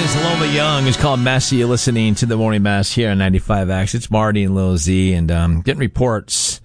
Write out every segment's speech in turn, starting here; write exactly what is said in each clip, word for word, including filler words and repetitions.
is Lola Young. It's called Messy. You're listening to the Morning Mess here on ninety-five X. It's Marty and Lil Z, and um, getting reports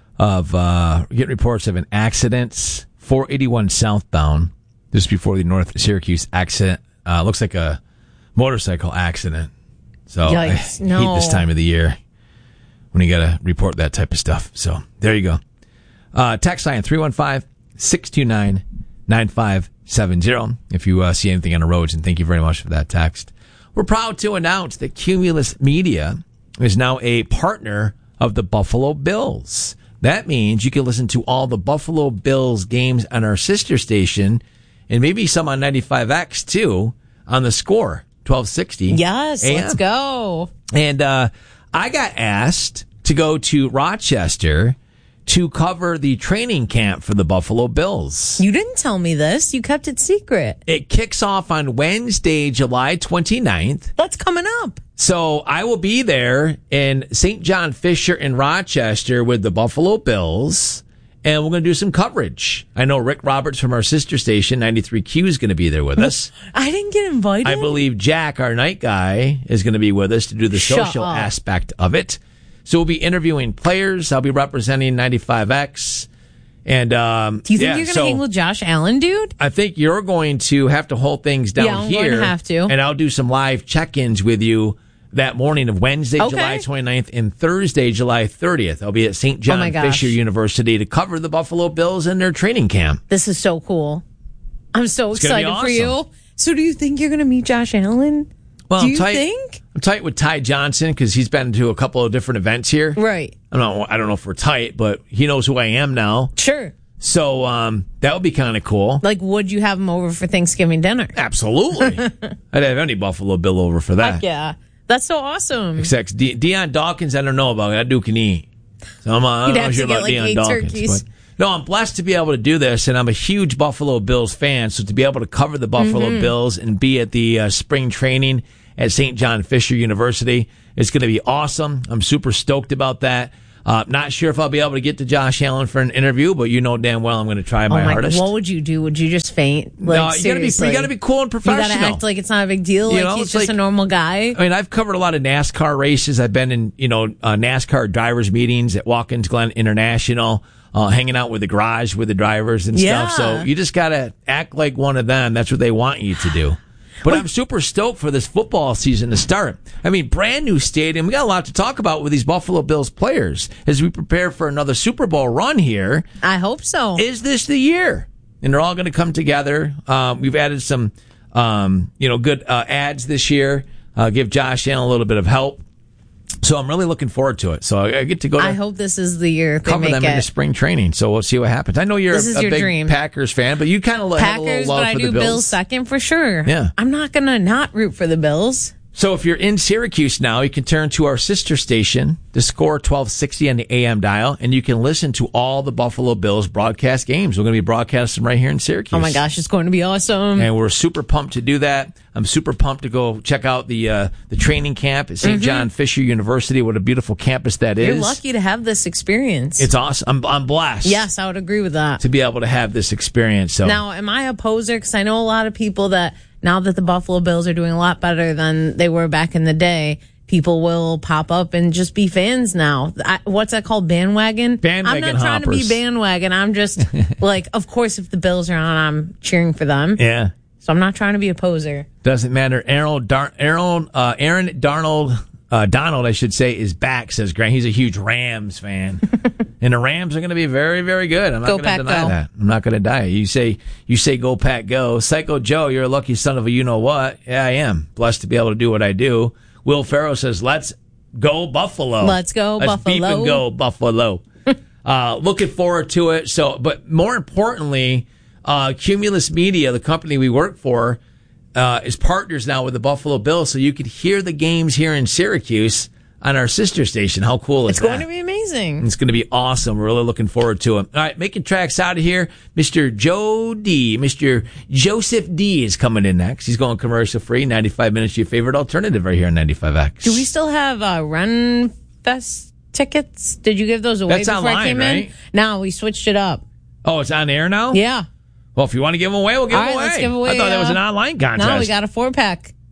of uh, getting reports of an accident, four eighty-one southbound, just before the North Syracuse accident. Uh, looks like a motorcycle accident. So Yikes, I no. hate this time of the year when you got to report that type of stuff. So there you go. Uh, text line three one five, six two nine, nine five seven zero if you uh, see anything on the roads, and thank you very much for that text. We're proud to announce that Cumulus Media is now a partner of the Buffalo Bills. That means you can listen to all the Buffalo Bills games on our sister station, and maybe some on ninety-five X too, on the Score, twelve sixty. Yes, A M. let's go. And uh, I got asked to go to Rochester to cover the training camp for the Buffalo Bills. You didn't tell me this. You kept it secret. It kicks off on Wednesday, July twenty-ninth. That's coming up. So I will be there in Saint John Fisher in Rochester with the Buffalo Bills, and we're going to do some coverage. I know Rick Roberts from our sister station, ninety-three Q, is going to be there with us. I didn't get invited. I believe Jack, our night guy, is going to be with us to do the Shut social up. aspect of it. So we'll be interviewing players. I'll be representing ninety-five X. And um, Do you think yeah, you're going to so hang with Josh Allen, dude? I think you're going to have to hold things down Yeah, I'm here. going to have to. And I'll do some live check-ins with you that morning of Wednesday, Okay. July twenty-ninth, and Thursday, July thirtieth. I'll be at Saint Oh John my gosh. Fisher University to cover the Buffalo Bills in their training camp. This is so cool. I'm so It's gonna be excited for you. awesome. So do you think you're going to meet Josh Allen? Well, do I'm you tight, think? I'm tight with Ty Johnson because he's been to a couple of different events here. Right. I don't know, I don't know if we're tight, but he knows who I am now. Sure. So um, that would be kind of cool. Like, would you have him over for Thanksgiving dinner? Absolutely. I'd have any Buffalo Bill over for that. Heck yeah. That's so awesome. Except De- Deion Dawkins, I don't know about. That dude can eat. So I'm, I'm You'd not have sure to get, about like, Deion eight Dawkins. turkeys. But no, I'm blessed to be able to do this, and I'm a huge Buffalo Bills fan. So to be able to cover the Buffalo Mm-hmm. Bills and be at the uh, spring training at Saint John Fisher University, it's going to be awesome. I'm super stoked about that. Uh, not sure if I'll be able to get to Josh Allen for an interview, but you know damn well I'm going to try my, oh my hardest. God. What would you do? Would you just faint? Like, no, you got to be seriously. you got to be cool and You professional. gotta act like it's not a big deal. You Like know, he's it's just like- a normal guy. I mean, I've covered a lot of NASCAR races. I've been in, you know, uh, NASCAR drivers meetings at Watkins Glen International, uh, hanging out with the garage with the drivers and Yeah. stuff. So you just got to act like one of them. That's what they want you to do. But I'm super stoked for this football season to start. I mean, brand new stadium. We got a lot to talk about with these Buffalo Bills players as we prepare for another Super Bowl run here. I hope so. Is this the year? And they're all going to come together. Um, we've added some, um, you know, good uh, ads this year. Uh, give Josh Allen a little bit of help. So I'm really looking forward to it. So I I get to go to I hope this is the year they cover make them it. into spring training. So we'll see what happens. I know you're This a, is a your big dream. Packers fan, but you kind of have a little Packers, love but I for do the Bills. Bills. second for sure. Yeah. I'm not going to not root for the Bills. So if you're in Syracuse now, you can turn to our sister station, the Score twelve sixty on the A M dial, and you can listen to all the Buffalo Bills broadcast games. We're going to be broadcasting right here in Syracuse. Oh my gosh, it's going to be awesome. And we're super pumped to do that. I'm super pumped to go check out the uh, the training camp at Saint John Fisher University. What a beautiful campus that is. You're lucky to have this experience. It's awesome. I'm, I'm blessed. Yes, I would agree with that. To be able to have this experience. So Now, am I a poser? Because I know a lot of people that now that the Buffalo Bills are doing a lot better than they were back in the day, people will pop up and just be fans now. I, what's that called? Bandwagon? Bandwagon I'm not trying to be hoppers. bandwagon. I'm just like, of course, if the Bills are on, I'm cheering for them. yeah, So I'm not trying to be a poser. doesn't matter. Aaron, Dar- Aaron, uh, Aaron Darnold, uh, Donald, I should say, is back. Says Grant. He's a huge Rams fan, and the Rams are going to be very, very good. I'm not Go going to Pack, deny go. that. I'm not going to deny it. You say, you say, go Pack, go. Psycho Joe, you're a lucky son of a you know what. Yeah, I am blessed to be able to do what I do. Will Farrow says, let's go Buffalo. Let's go Let's beep Buffalo. and go Buffalo. uh, looking forward to it. So, but more importantly, uh, Cumulus Media, the company we work for, uh, is partners now with the Buffalo Bills, so you could hear the games here in Syracuse on our sister station. How cool is It's that? going to be amazing. It's going to be awesome. We're really looking forward to it. All right, making tracks out of here. Mister Joe D, Mister Joseph D is coming in next. He's going commercial free. ninety-five minutes, your favorite alternative right here on ninety-five X. Do we still have uh, Run Fest tickets? Did you give those away That's before I online, came right? in? No, we switched it up. Oh, it's on air now? Yeah. Well, if you want to give them away, we'll give All them right, away. let's give away, I thought that was uh, an online contest. No, we got a four pack.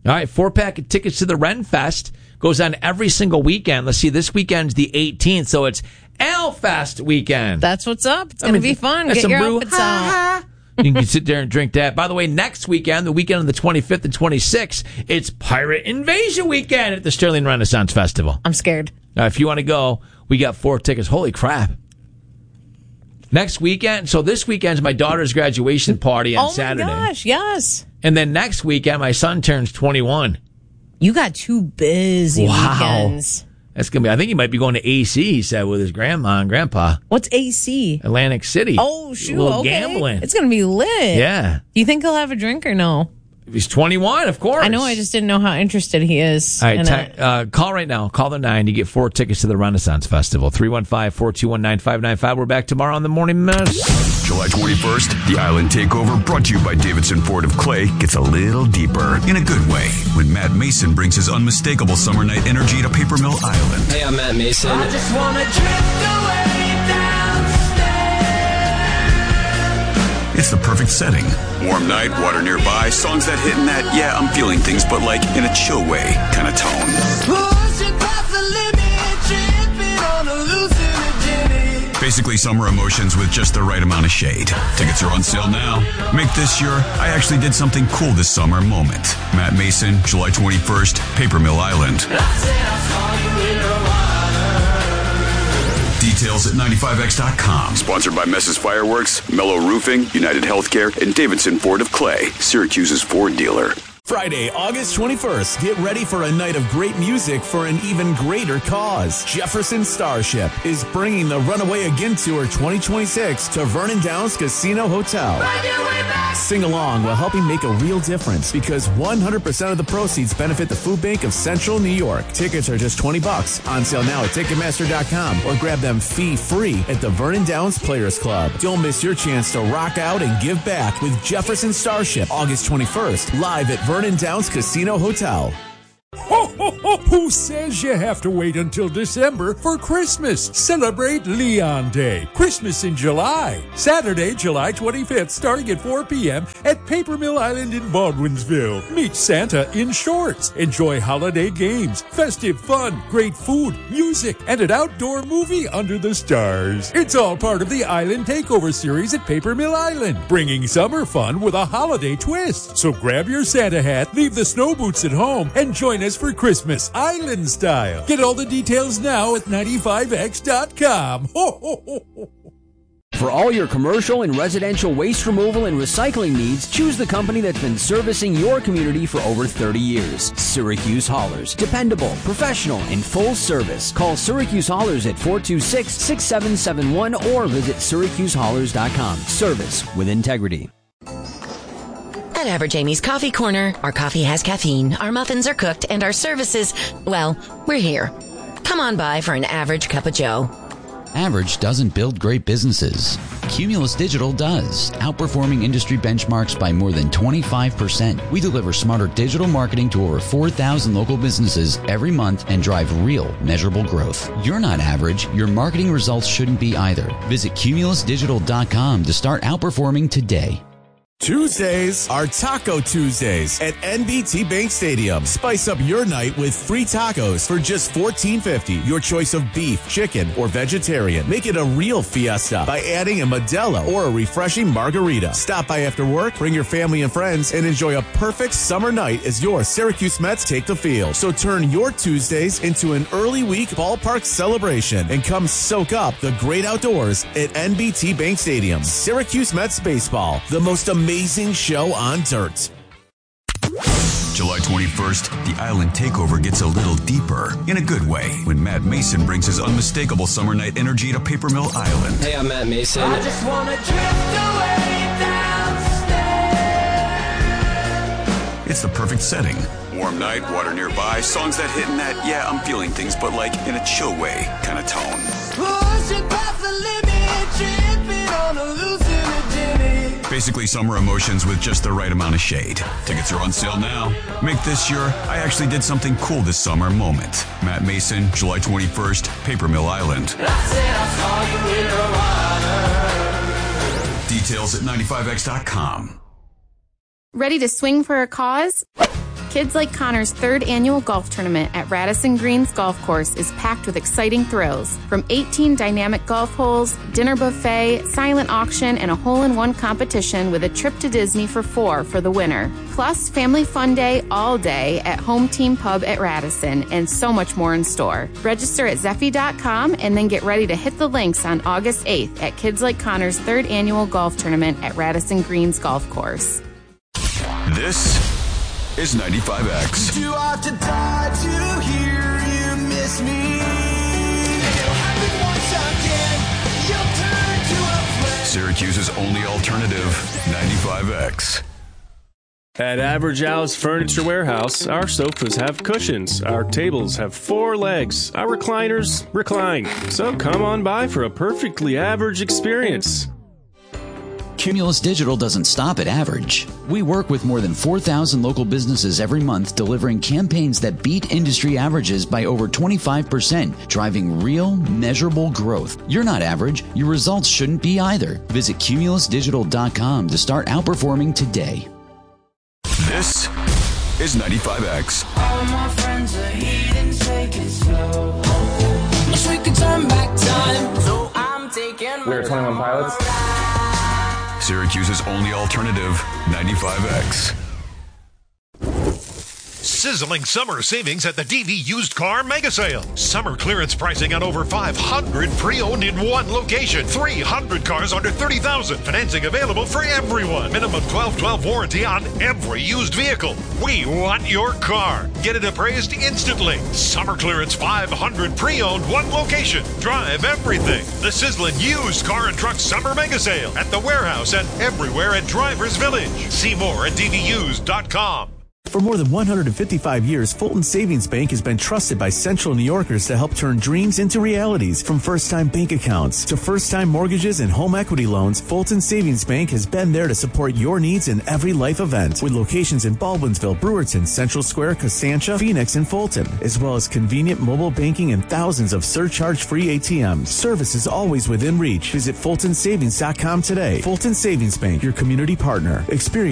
All right, four-pack of tickets to the Ren Fest goes on every single weekend. Let's see, this weekend's the eighteenth, so it's Ale Fest weekend. That's what's up. It's going to be fun. Get some your brew. outfits out. You can sit there and drink that. By the way, next weekend, the weekend of the twenty-fifth and twenty-sixth, it's Pirate Invasion weekend at the Sterling Renaissance Festival. I'm scared. Now, if you want to go, we got four tickets. Holy crap. Next weekend, so this weekend's my daughter's graduation party on oh Saturday. Oh my gosh, yes. And then next weekend, my son turns twenty-one. You got two busy wow. weekends. That's going to be, I think he might be going to A C, he said, with his grandma and grandpa. What's A C? Atlantic City. Oh, shoot. A little okay. gambling. It's going to be lit. Yeah. Do you think he'll have a drink or no? If he's twenty-one, of course. I know, I just didn't know how interested he is. All right, te- uh, call right now. Call the nine. You get four tickets to the Renaissance Festival. three one five, four two one, nine five nine five. We're back tomorrow on the Morning Mess. July twenty-first, the Island Takeover, brought to you by Davidson Ford of Clay, gets a little deeper, in a good way, when Matt Mason brings his unmistakable summer night energy to Paper Mill Island. Hey, I'm Matt Mason. I just wanna drift away downstairs. It's the perfect setting. Warm night, water nearby, songs that hit in that, yeah, I'm feeling things, but like in a chill way kind of tone. Pushing past the limit, tripping on a hallucinogenic. Basically summer emotions with just the right amount of shade. Tickets are on sale now. Make this your I actually did something cool this summer moment. Matt Mason, July twenty-first, Paper Mill Island. I said I saw you in the water. Details at ninety-five x dot com. Sponsored by Mess's Fireworks, Mellow Roofing, United Healthcare, and Davidson Ford of Clay, Syracuse's Ford dealer. Friday, August twenty-first. Get ready for a night of great music for an even greater cause. Jefferson Starship is bringing the Runaway Again Tour twenty twenty-six to Vernon Downs Casino Hotel. Sing along while helping make a real difference because one hundred percent of the proceeds benefit the Food Bank of Central New York. Tickets are just twenty bucks. On sale now at Ticketmaster dot com or grab them fee-free at the Vernon Downs Players Club. Don't miss your chance to rock out and give back with Jefferson Starship, August twenty-first, live at Vernon Downs Casino Hotel. Ho, ho, ho! Who says you have to wait until December for Christmas? Celebrate Leon Day. Christmas in July. Saturday, July twenty-fifth, starting at four p.m. at Paper Mill Island in Baldwinsville. Meet Santa in shorts. Enjoy holiday games, festive fun, great food, music, and an outdoor movie under the stars. It's all part of the Island Takeover series at Paper Mill Island, bringing summer fun with a holiday twist. So grab your Santa hat, leave the snow boots at home, and join us for Christmas Island style. Get all the details now at ninety-five x dot com. Ho, ho, ho, ho. For all your commercial and residential waste removal and recycling needs, choose the company that's been servicing your community for over thirty years. Syracuse Haulers. Dependable, professional, and full service. Call Syracuse Haulers at four two six, six seven seven one or visit Syracuse Haulers dot com. Service with integrity. At Average Amy's Coffee Corner, our coffee has caffeine, our muffins are cooked, and our services, well, we're here. Come on by for an average cup of joe. Average doesn't build great businesses. Cumulus Digital does, outperforming industry benchmarks by more than twenty-five percent. We deliver smarter digital marketing to over four thousand local businesses every month and drive real, measurable growth. You're not average. Your marketing results shouldn't be either. Visit Cumulus Digital dot com to start outperforming today. Tuesdays are Taco Tuesdays at N B T Bank Stadium. Spice up your night with free tacos for just fourteen fifty. Your choice of beef, chicken, or vegetarian. Make it a real fiesta by adding a Modelo or a refreshing margarita. Stop by after work, bring your family and friends, and enjoy a perfect summer night as your Syracuse Mets take the field. So turn your Tuesdays into an early week ballpark celebration and come soak up the great outdoors at N B T Bank Stadium. Syracuse Mets baseball, the most amazing Amazing show on dirt. July twenty-first, the Island Takeover gets a little deeper, in a good way, when Matt Mason brings his unmistakable summer night energy to Paper Mill Island. Hey, I'm Matt Mason. I just wanna drift away downstairs. It's the perfect setting. Warm night, water nearby, songs that hit in that, yeah, I'm feeling things, but like in a chill way kind of tone. Pushing past the limit, tripping on a hallucinogenic. Basically summer emotions with just the right amount of shade. Tickets are on sale now. Make this your I actually did something cool this summer moment. Matt Mason, July twenty-first, Paper Mill Island. I said I saw you in the water. Details at ninety-five x dot com. Ready to swing for a cause? Kids Like Connor's third annual golf tournament at Radisson Greens Golf Course is packed with exciting thrills. From eighteen dynamic golf holes, dinner buffet, silent auction, and a hole-in-one competition with a trip to Disney for four for the winner. Plus, family fun day all day at Home Team Pub at Radisson, and so much more in store. Register at Zeffy dot com and then get ready to hit the links on August eighth at Kids Like Connor's third annual golf tournament at Radisson Greens Golf Course. This is ninety-five X. Do I have to die to hear you miss me? It'll happen once again. You'll turn to a friend. Syracuse's only alternative, ninety-five X. At Average Al's Furniture Warehouse, our sofas have cushions, our tables have four legs, our recliners recline. So come on by for a perfectly average experience. Cumulus Digital doesn't stop at average. We work with more than four thousand local businesses every month, delivering campaigns that beat industry averages by over twenty-five percent, driving real, measurable growth. You're not average. Your results shouldn't be either. Visit cumulus digital dot com to start outperforming today. This is ninety-five X. All my friends are heathens, take it slow. Wish we could turn back time, so I'm taking. We're twenty-one Pilots. Syracuse's only alternative, ninety-five X. Sizzling summer savings at the D V Used Car Mega Sale. Summer clearance pricing on over five hundred pre-owned in one location. three hundred cars under thirty thousand dollars. Financing available for everyone. Minimum twelve twelve warranty on every used vehicle. We want your car. Get it appraised instantly. Summer clearance five hundred pre-owned, one location. Drive everything. The sizzling used car and truck summer mega sale at the warehouse and everywhere at Drivers Village. See more at d v used dot com. For more than one hundred fifty-five years, Fulton Savings Bank has been trusted by Central New Yorkers to help turn dreams into realities. From first-time bank accounts to first-time mortgages and home equity loans, Fulton Savings Bank has been there to support your needs in every life event. With locations in Baldwinsville, Brewerton, Central Square, Kasancha, Phoenix, and Fulton, as well as convenient mobile banking and thousands of surcharge-free A T Ms. Service is always within reach. Visit fulton savings dot com today. Fulton Savings Bank, your community partner. Experience